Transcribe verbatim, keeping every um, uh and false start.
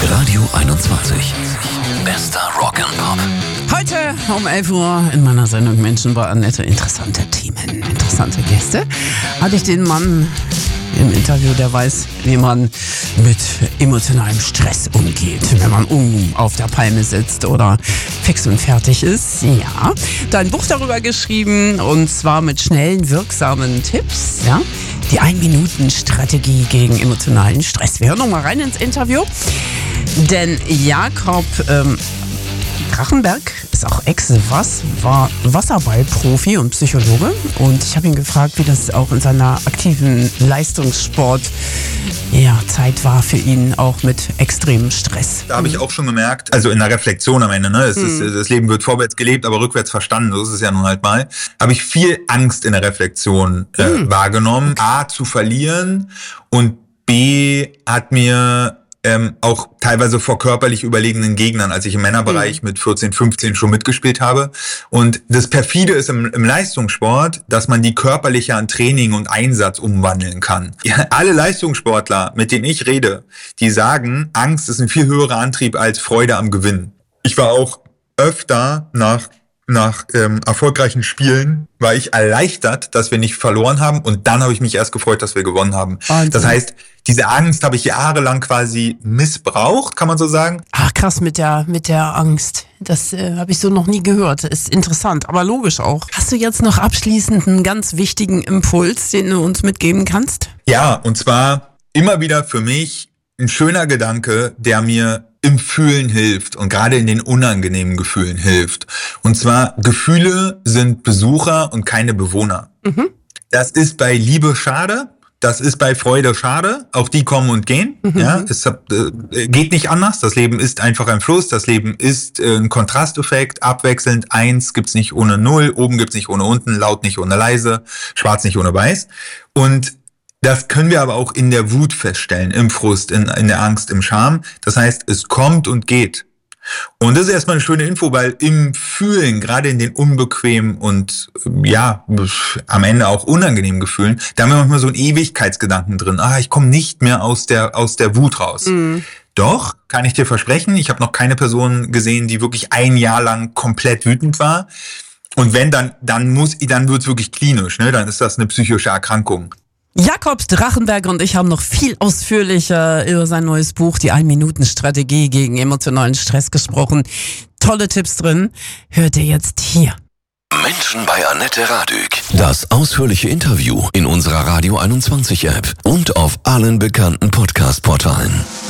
Radio einundzwanzig. Bester Rock'n'Pop. Heute um elf Uhr in meiner Sendung Menschen bei Annette. Interessante Themen, interessante Gäste. Hatte ich den Mann im Interview, der weiß, wie man mit emotionalem Stress umgeht, wenn man um auf der Palme sitzt oder fix und fertig ist. Ja, da ein Buch darüber geschrieben, und zwar mit schnellen, wirksamen Tipps. Ja, die ein-Minuten-Strategie gegen emotionalen Stress. Wir hören noch mal rein ins Interview, denn Jakob ähm, Drachenberg ist auch Ex-Was, war Wasserballprofi und Psychologe, und ich habe ihn gefragt, wie das auch in seiner aktiven Leistungssport ja, Zeit war für ihn, auch mit extremem Stress. Da habe ich auch schon gemerkt, also in der Reflexion am Ende, ne, es ist, mhm. das Leben wird vorwärts gelebt, aber rückwärts verstanden, so ist es ja nun halt mal, habe ich viel Angst in der Reflexion äh, mhm. wahrgenommen. A, zu verlieren, und B, hat mir Ähm, auch teilweise vor körperlich überlegenen Gegnern, als ich im Männerbereich mhm. mit vierzehn, fünfzehn schon mitgespielt habe. Und das Perfide ist im, im Leistungssport, dass man die körperliche an Training und Einsatz umwandeln kann. Ja, alle Leistungssportler, mit denen ich rede, die sagen, Angst ist ein viel höherer Antrieb als Freude am Gewinn. Ich war auch öfter nach Nach ähm, erfolgreichen Spielen war ich erleichtert, dass wir nicht verloren haben, und dann habe ich mich erst gefreut, dass wir gewonnen haben. Wahnsinn. Das heißt, diese Angst habe ich jahrelang quasi missbraucht, kann man so sagen. Ach krass, mit der mit der Angst. Das äh, habe ich so noch nie gehört. Ist interessant, aber logisch auch. Hast du jetzt noch abschließend einen ganz wichtigen Impuls, den du uns mitgeben kannst? Ja, und zwar immer wieder für mich ein schöner Gedanke, der mir im Fühlen hilft und gerade in den unangenehmen Gefühlen hilft. Und zwar, Gefühle sind Besucher und keine Bewohner. Mhm. Das ist bei Liebe schade, das ist bei Freude schade. Auch die kommen und gehen. Mhm. Ja, es äh, geht nicht anders. Das Leben ist einfach ein Fluss. Das Leben ist äh, ein Kontrasteffekt, abwechselnd. Eins gibt's nicht ohne Null, oben gibt's nicht ohne unten, laut nicht ohne leise, schwarz nicht ohne weiß. Und das können wir aber auch in der Wut feststellen, im Frust, in, in der Angst, im Scham. Das heißt, es kommt und geht. Und das ist erstmal eine schöne Info, weil im Fühlen, gerade in den unbequemen und ja, am Ende auch unangenehmen Gefühlen, da haben wir manchmal so einen Ewigkeitsgedanken drin. Ah, ich komme nicht mehr aus der aus der Wut raus. Mhm. Doch, kann ich dir versprechen, ich habe noch keine Person gesehen, die wirklich ein Jahr lang komplett wütend war. Und wenn, dann dann muss, dann wird's wirklich klinisch, ne? Dann ist das eine psychische Erkrankung. Jakob Drachenberg und ich haben noch viel ausführlicher über sein neues Buch, die ein-Minuten-Strategie gegen emotionalen Stress, gesprochen. Tolle Tipps drin. Hört ihr jetzt hier. Menschen bei Annette Radück. Das ausführliche Interview in unserer Radio einundzwanzig App und auf allen bekannten Podcast-Portalen.